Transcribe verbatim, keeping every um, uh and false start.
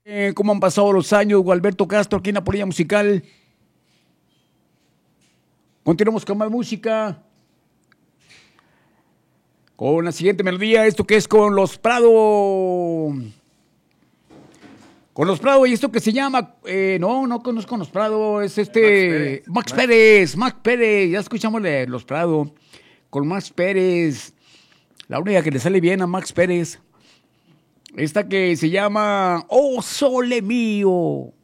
Eh, ¿Cómo han pasado los años? Gualberto Castro aquí en la Polilla Musical. Continuamos con más música. Con la siguiente melodía, esto que es con Los Prado. Con Los Prado y esto que se llama, eh, no, no conozco Los Prado, es este, Max Pérez, Max Pérez, Max Pérez, ya escuchamos de Los Prado, con Max Pérez, la única que le sale bien a Max Pérez, esta que se llama Oh Sole Mío.